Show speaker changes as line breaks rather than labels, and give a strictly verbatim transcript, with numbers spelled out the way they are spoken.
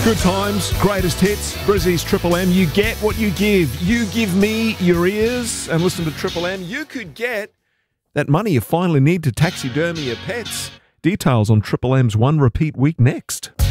Good times, greatest hits, Brizzy's Triple M. You get what you give. You give me your ears and listen to Triple M. You could get that money you finally need to taxidermy your pets. Details on Triple M's One Repeat Week next.